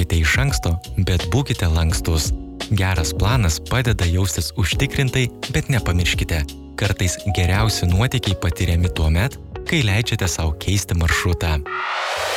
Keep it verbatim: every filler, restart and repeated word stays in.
Neplanuokite iš anksto, bet būkite lankstus. Geras planas padeda jaustis užtikrintai, bet nepamirškite. Kartais geriausi nuotykiai patiriami tuomet, kai leidžiate sau keisti maršrutą.